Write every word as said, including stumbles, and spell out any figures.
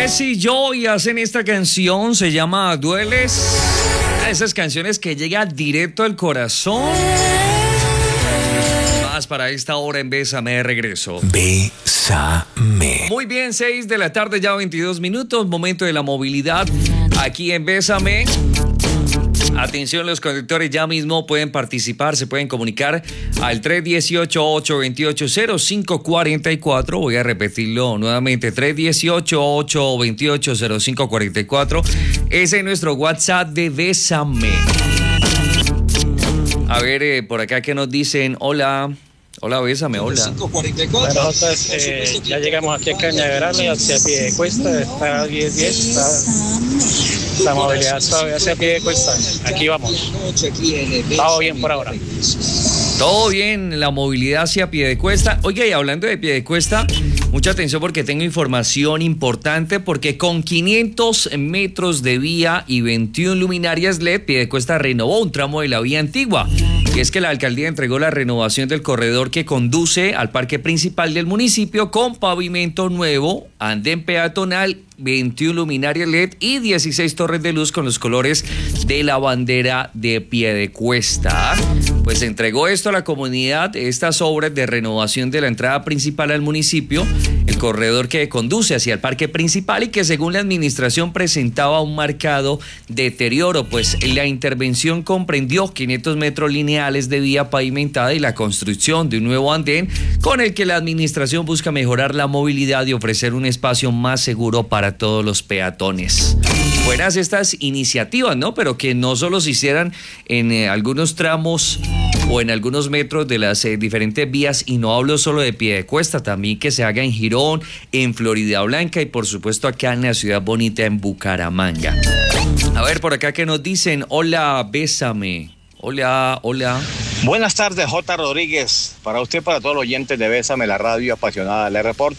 Jesse Joy hacen esta canción, se llama Dueles. Esas canciones que llegan directo al corazón. Más para esta hora en Bésame de regreso. Bésame. Muy bien, seis de la tarde, ya veintidós minutos, momento de la movilidad aquí en Bésame. Atención, los conductores ya mismo pueden participar, se pueden comunicar al tres uno ocho, ocho dos ocho, cero cinco cuatro cuatro. Voy a repetirlo nuevamente, tres uno ocho, ocho dos ocho, cero cinco cuatro cuatro. Ese es nuestro WhatsApp de Bésame. A ver, eh, por acá que nos dicen, hola. Hola, Bésame, hola. Bueno, nosotros eh, ya llegamos aquí a Cañaveral y hacia Piedecuesta, está diez diez, está la movilidad todavía hacia Piedecuesta. Aquí vamos. Todo bien por ahora. Todo bien, la movilidad hacia Piedecuesta. Oiga, y hablando de Piedecuesta, mucha atención porque tengo información importante, porque con quinientos metros de vía y veintiuna luminarias L E D, Piedecuesta renovó un tramo de la vía antigua. Y es que la alcaldía entregó la renovación del corredor que conduce al parque principal del municipio con pavimento nuevo, andén peatonal, veintiuna luminarias L E D y dieciséis torres de luz con los colores de la bandera de Piedecuesta. Pues se entregó esto a la comunidad, estas obras de renovación de la entrada principal al municipio, el corredor que conduce hacia el parque principal y que según la administración presentaba un marcado deterioro, pues la intervención comprendió quinientos metros lineales de vía pavimentada y la construcción de un nuevo andén con el que la administración busca mejorar la movilidad y ofrecer un espacio más seguro para todos los peatones. Buenas estas iniciativas, ¿no? Pero que no solo se hicieran en eh, algunos tramos o en algunos metros de las eh, diferentes vías, y no hablo solo de Piedecuesta, también que se haga en Girón, en Floridablanca y por supuesto acá en la ciudad bonita en Bucaramanga. A ver, por acá que nos dicen, hola, Bésame. Hola, hola. Buenas tardes, J. Rodríguez. Para usted y para todos los oyentes de Bésame, la radio apasionada. Le reporto